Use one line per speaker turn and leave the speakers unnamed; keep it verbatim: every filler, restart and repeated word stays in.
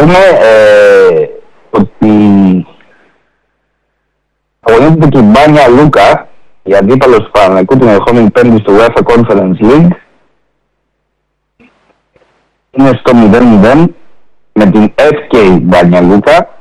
πούμε ε, ότι αγωνίζεται και η Μπάνια Λούκα, η αντίπαλος του Παναθηναϊκού την ερχόμενη Πέμπτη στο UEFA Conference League. Είναι στο μηδέν μηδέν με την εφ κέι Μπάνια Λούκα.